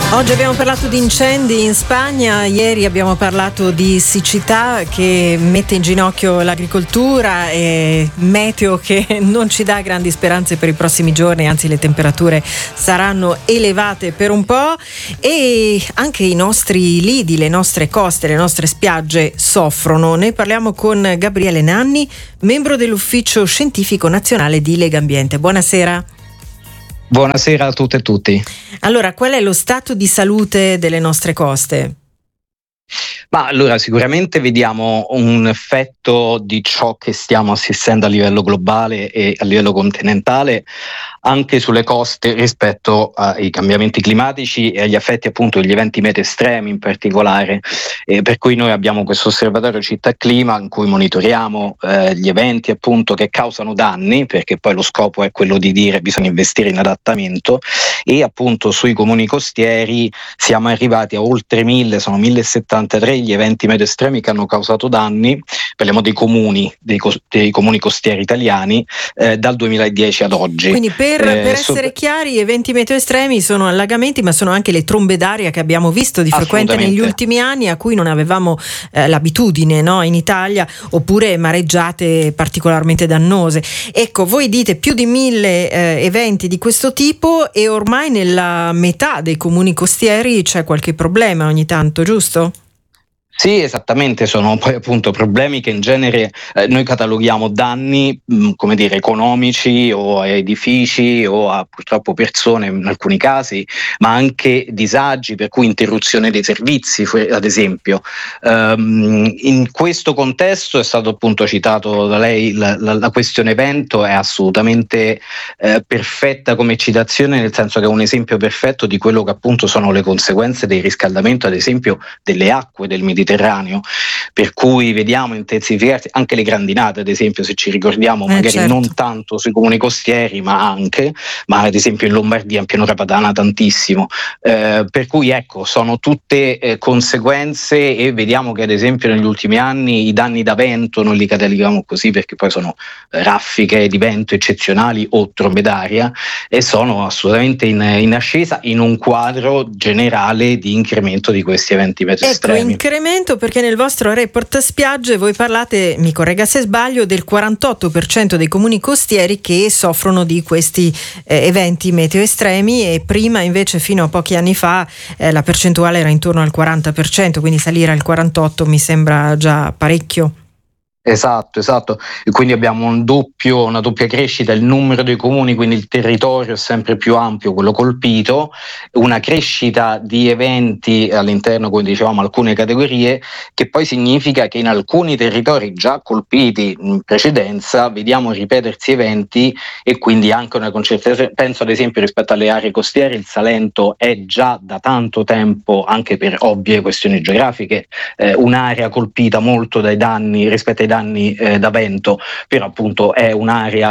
Oggi abbiamo parlato di incendi in Spagna, ieri abbiamo parlato di siccità che mette in ginocchio l'agricoltura e meteo che non ci dà grandi speranze per i prossimi giorni, anzi le temperature saranno elevate per un po' e anche i nostri lidi, le nostre coste, le nostre spiagge soffrono. Ne parliamo con Gabriele Nanni, membro dell'Ufficio Scientifico Nazionale di Legambiente. Buonasera. Buonasera a tutte e tutti. Allora, qual è lo stato di salute delle nostre coste? Ma allora sicuramente vediamo un effetto di ciò che stiamo assistendo a livello globale e a livello continentale anche sulle coste rispetto ai cambiamenti climatici e agli effetti appunto degli eventi meteo estremi in particolare, per cui noi abbiamo questo osservatorio città clima in cui monitoriamo gli eventi appunto che causano danni, perché poi lo scopo è quello di dire bisogna investire in adattamento, e appunto sui comuni costieri siamo arrivati a oltre 1000, sono 1073 gli eventi meteo estremi che hanno causato danni. Parliamo dei comuni costieri italiani dal 2010 ad oggi. Quindi per essere chiari, eventi meteo estremi sono allagamenti, ma sono anche le trombe d'aria che abbiamo visto di frequente negli ultimi anni, a cui non avevamo l'abitudine, no, in Italia, oppure mareggiate particolarmente dannose. Ecco, voi dite più di 1000 eventi di questo tipo e ormai nella metà dei comuni costieri c'è qualche problema ogni tanto, giusto? Sì, esattamente, sono poi appunto problemi che in genere noi cataloghiamo danni, come dire, economici o a edifici o a purtroppo persone in alcuni casi, ma anche disagi, per cui interruzione dei servizi, ad esempio. In questo contesto è stato appunto citato da lei la questione evento, è assolutamente perfetta come citazione, nel senso che è un esempio perfetto di quello che appunto sono le conseguenze del riscaldamento, ad esempio delle acque del Mediterraneo, per cui vediamo intensificarsi anche le grandinate, ad esempio, se ci ricordiamo, magari certo, non tanto sui comuni costieri ma ad esempio in Lombardia, in pianura padana tantissimo, per cui ecco, sono tutte conseguenze, e vediamo che ad esempio negli ultimi anni i danni da vento, noi li cataloghiamo così perché poi sono raffiche di vento eccezionali o trombe d'aria, e sono assolutamente in ascesa in un quadro generale di incremento di questi eventi meteo estremi. Incremento perché nel vostro report spiagge voi parlate, mi corregga se sbaglio, del 48% dei comuni costieri che soffrono di questi eventi meteo estremi, e prima invece fino a pochi anni fa la percentuale era intorno al 40%, quindi salire al 48% mi sembra già parecchio. Esatto, e quindi abbiamo una doppia crescita, il numero dei comuni, quindi il territorio è sempre più ampio, quello colpito, una crescita di eventi all'interno, come dicevamo, alcune categorie, che poi significa che in alcuni territori già colpiti in precedenza vediamo ripetersi eventi, e quindi anche una concentrazione. Penso ad esempio rispetto alle aree costiere, il Salento è già da tanto tempo, anche per ovvie questioni geografiche, un'area colpita molto dai danni rispetto ai danni da vento, però appunto è un'area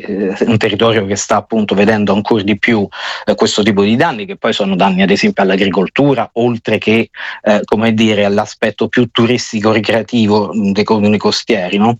un territorio che sta appunto vedendo ancora di più questo tipo di danni, che poi sono danni ad esempio all'agricoltura, oltre che come dire all'aspetto più turistico ricreativo dei comuni costieri, no?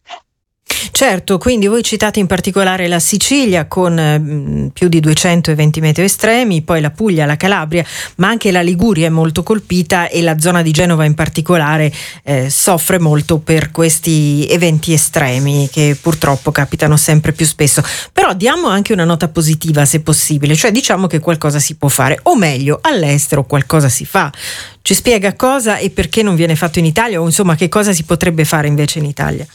Certo, quindi voi citate in particolare la Sicilia con più di 200 eventi meteo estremi, poi la Puglia, la Calabria, ma anche la Liguria è molto colpita, e la zona di Genova in particolare soffre molto per questi eventi estremi che purtroppo capitano sempre più spesso. Però diamo anche una nota positiva se possibile, cioè diciamo che qualcosa si può fare, o meglio, all'estero qualcosa si fa. Ci spiega cosa e perché non viene fatto in Italia, o insomma che cosa si potrebbe fare invece in Italia?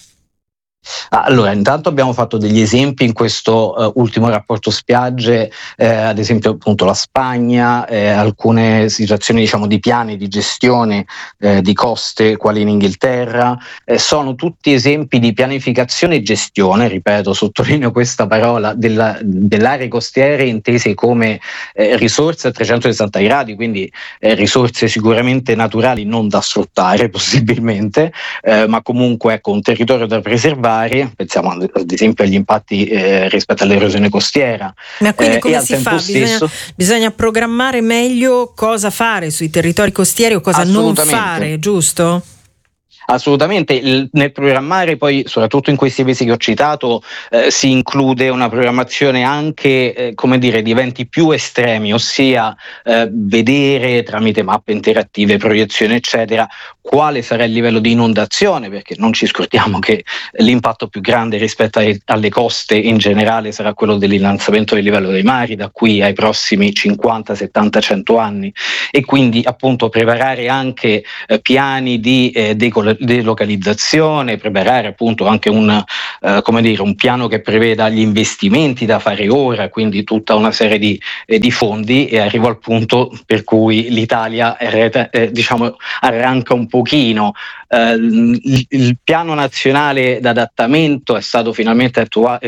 Allora, intanto abbiamo fatto degli esempi in questo ultimo rapporto spiagge, ad esempio appunto la Spagna, alcune situazioni diciamo di piani di gestione di coste quali in Inghilterra, sono tutti esempi di pianificazione e gestione, ripeto, sottolineo questa parola, delle aree costiere intese come risorse a 360 gradi, quindi risorse sicuramente naturali non da sfruttare possibilmente, ma comunque ecco un territorio da preservare. Pensiamo ad esempio agli impatti rispetto all'erosione costiera. Ma quindi come si fa? Bisogna programmare meglio cosa fare sui territori costieri o cosa non fare, giusto? Assolutamente, nel programmare poi, soprattutto in questi mesi che ho citato, si include una programmazione anche, di eventi più estremi, ossia vedere tramite mappe interattive, proiezioni eccetera, quale sarà il livello di inondazione, perché non ci scordiamo che l'impatto più grande rispetto alle coste in generale sarà quello dell'innalzamento del livello dei mari da qui ai prossimi 50, 70, 100 anni, e quindi appunto preparare anche piani di delocalizzazione, preparare appunto anche un piano che preveda gli investimenti da fare ora, quindi tutta una serie di fondi, e arrivo al punto per cui l'Italia arranca un pochino. Il piano nazionale d'adattamento è stato finalmente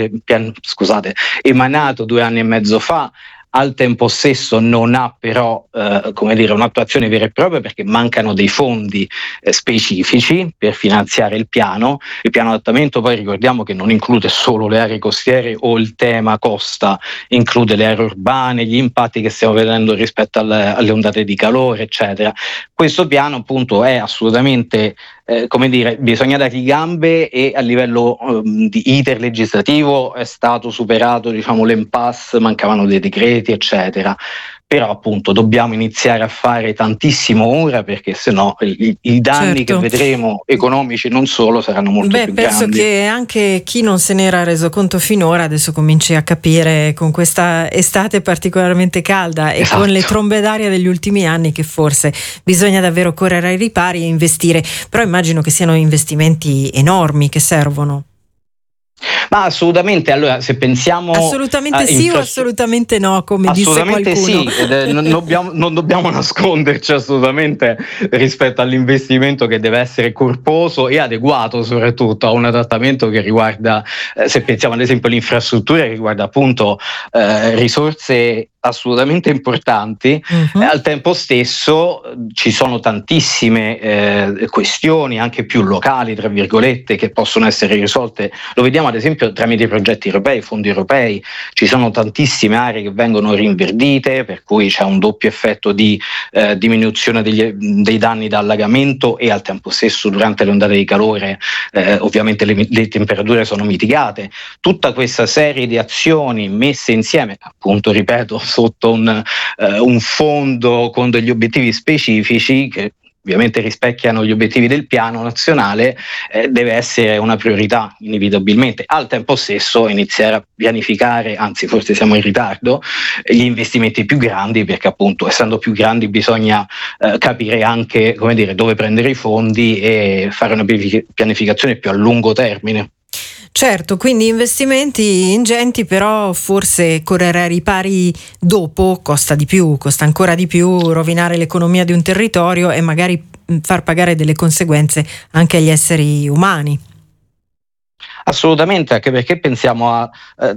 emanato 2 anni e mezzo fa. Al tempo stesso non ha però un'attuazione vera e propria, perché mancano dei fondi specifici per finanziare il piano. Il piano adattamento poi ricordiamo che non include solo le aree costiere o il tema costa, include le aree urbane, gli impatti che stiamo vedendo rispetto alle ondate di calore eccetera. Questo piano appunto è assolutamente bisogna dargli gambe, e a livello di iter legislativo è stato superato l'impasse, mancavano dei decreti eccetera, però appunto dobbiamo iniziare a fare tantissimo ora, perché sennò i danni che vedremo economici non solo saranno molto più grandi. Penso che anche chi non se n'era reso conto finora adesso cominci a capire, con questa estate particolarmente calda e con le trombe d'aria degli ultimi anni, che forse bisogna davvero correre ai ripari e investire, però immagino che siano investimenti enormi che servono. Ma assolutamente, allora se pensiamo assolutamente sì o assolutamente no, come disse qualcuno. Sì, non dobbiamo nasconderci assolutamente rispetto all'investimento, che deve essere corposo e adeguato soprattutto a un adattamento che riguarda, se pensiamo ad esempio all'infrastruttura, che riguarda appunto risorse assolutamente importanti. Al tempo stesso ci sono tantissime questioni anche più locali tra virgolette che possono essere risolte. Lo vediamo ad esempio tramite i progetti europei, fondi europei. Ci sono tantissime aree che vengono rinverdite, per cui c'è un doppio effetto di diminuzione dei danni da allagamento, e al tempo stesso durante le ondate di calore ovviamente le temperature sono mitigate. Tutta questa serie di azioni messe insieme, appunto ripeto, sotto un fondo con degli obiettivi specifici che ovviamente rispecchiano gli obiettivi del piano nazionale, deve essere una priorità inevitabilmente. Al tempo stesso iniziare a pianificare, anzi forse siamo in ritardo, gli investimenti più grandi, perché appunto essendo più grandi bisogna capire anche dove prendere i fondi e fare una pianificazione più a lungo termine. Certo, quindi investimenti ingenti, però forse correre ai ripari dopo costa di più, costa ancora di più, rovinare l'economia di un territorio e magari far pagare delle conseguenze anche agli esseri umani. Assolutamente, anche perché pensiamo a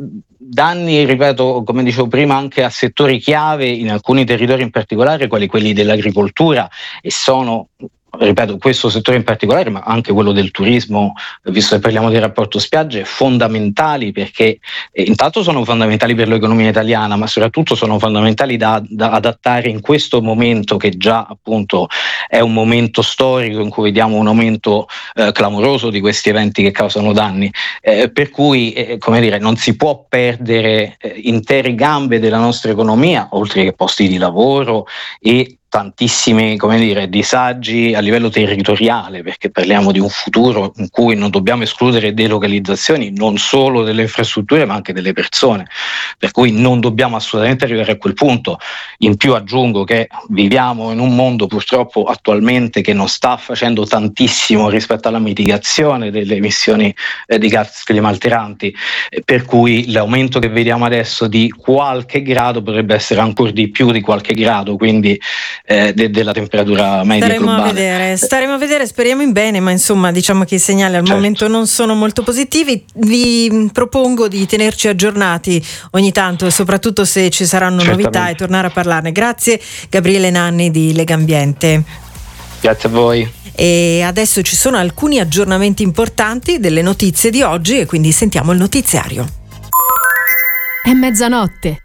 danni, ripeto, come dicevo prima, anche a settori chiave in alcuni territori in particolare, quali quelli dell'agricoltura, e sono, ripeto, questo settore in particolare, ma anche quello del turismo, visto che parliamo del rapporto spiagge, fondamentali, perché intanto sono fondamentali per l'economia italiana, ma soprattutto sono fondamentali da adattare in questo momento, che già appunto è un momento storico in cui vediamo un aumento clamoroso di questi eventi che causano danni, per cui non si può perdere intere gambe della nostra economia, oltre che posti di lavoro e tantissimi disagi a livello territoriale, perché parliamo di un futuro in cui non dobbiamo escludere delocalizzazioni non solo delle infrastrutture ma anche delle persone, per cui non dobbiamo assolutamente arrivare a quel punto. In più aggiungo che viviamo in un mondo purtroppo attualmente che non sta facendo tantissimo rispetto alla mitigazione delle emissioni di gas climalteranti, per cui l'aumento che vediamo adesso di qualche grado potrebbe essere ancora di più di qualche grado, quindi della temperatura media globale. Staremo a vedere, speriamo in bene, ma insomma diciamo che i segnali al momento non sono molto positivi. Vi propongo di tenerci aggiornati ogni tanto, soprattutto se ci saranno novità, e tornare a parlarne. Grazie Gabriele Nanni di Legambiente. Grazie a voi. E adesso ci sono alcuni aggiornamenti importanti delle notizie di oggi, e quindi sentiamo il notiziario. È mezzanotte.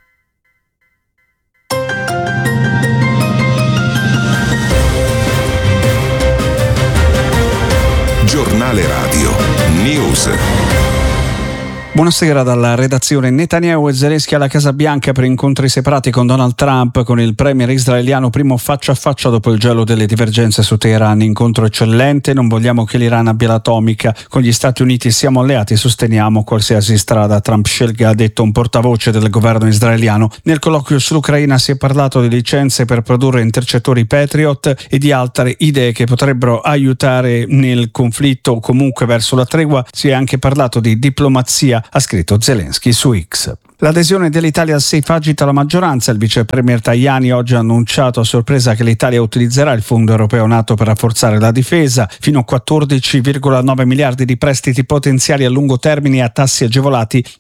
News. Buonasera dalla redazione. Netanyahu e Zelensky alla Casa Bianca per incontri separati con Donald Trump, con il premier israeliano primo faccia a faccia dopo il gelo delle divergenze su Teheran. Incontro eccellente, non vogliamo che l'Iran abbia l'atomica. Con gli Stati Uniti siamo alleati, sosteniamo qualsiasi strada Trump scelga, ha detto un portavoce del governo israeliano. Nel colloquio sull'Ucraina si è parlato di licenze per produrre intercettori Patriot e di altre idee che potrebbero aiutare nel conflitto o comunque verso la tregua. Si è anche parlato di diplomazia, ha scritto Zelensky su X. L'adesione dell'Italia al SAFE agita la maggioranza. Il vice premier Tajani oggi ha annunciato a sorpresa che l'Italia utilizzerà il fondo europeo NATO per rafforzare la difesa, fino a 14,9 miliardi di prestiti potenziali a lungo termine a tassi agevolati